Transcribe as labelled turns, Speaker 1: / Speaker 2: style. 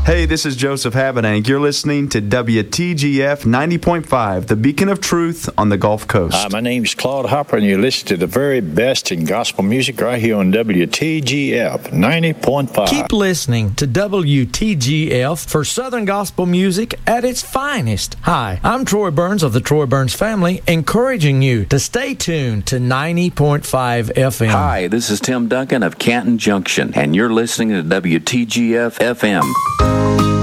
Speaker 1: Hey, this is Joseph Habedank. You're listening to WTGF 90.5, the beacon of truth on the Gulf Coast.
Speaker 2: Hi, my name's Claude Hopper, and you're listening to the very best in gospel music right here on WTGF 90.5.
Speaker 3: Keep listening to WTGF for Southern gospel music at its finest. Hi, I'm Troy Burns of the Troy Burns family, encouraging you to stay tuned to 90.5 FM.
Speaker 4: Hi, this is Tim Duncan of Canton Junction, and you're listening to WTGF FM.